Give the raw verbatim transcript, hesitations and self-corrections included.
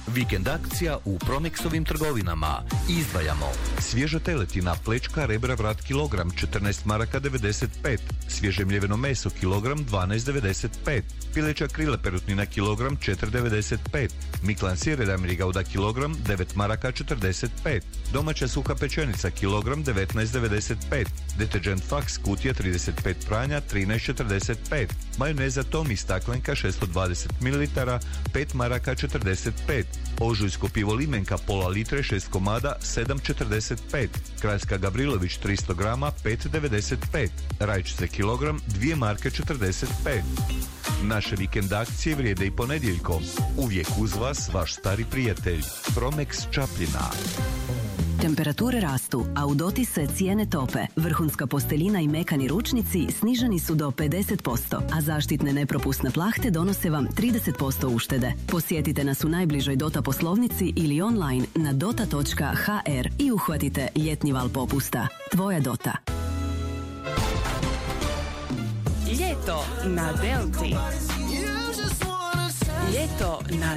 Vikend akcija u Promexovim trgovinama. Izdvajamo svježa teletina, plečka, rebra, vrat kilogram četrnaest maraka devedeset pet, svježe mljeveno meso kilogram dvanaest devedeset pet, pileća krila perutnina kilogram četiri devedeset pet, Miklan sir Edam Gouda kilogram devet maraka četrdeset pet, domaća suha pečenica kilogram devetnaest devedeset pet, deterđent Fax kutija trideset pet pranja trinaest četrdeset pet, majoneza Tomi staklenka šesto dvadeset mililitara pet maraka četrdeset pet, ožujsko pivo Limenka pola litre šest komada sedam četrdeset pet, kraljska Gavrilović tristo grama pet devedeset pet, rajčice kilogram dvije marke četrdeset pet. Naše vikend akcije vrijede i ponedjeljkom. Uvijek uz vas vaš stari prijatelj Promex Čapljina. Temperature rastu, a u dotisce cijene tope. Vrhunska posteljina i mekani ručnici sniženi su do pedeset posto, a zaštitne nepropusne plahte donose vam trideset posto uštede. Posjetite nas u najbližoj Dota poslovnici ili online na dota točka ha er i uhvatite ljetni val popusta. Tvoja Dota. Ljeto na Delti. Ljeto na